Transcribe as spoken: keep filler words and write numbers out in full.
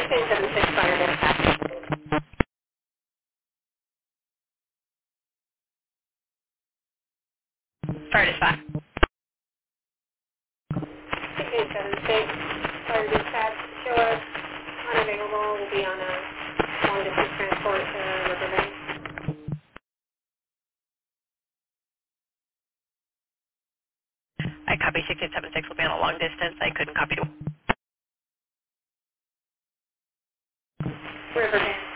eight seven six, fire dispatch. Fire dispatch. six eight seven six, fire dispatch. Show us unavailable. We'll be on a long distance transport to Riverbank. I copy six eight seven six. Will be on a long distance. I couldn't copy. Riverbank.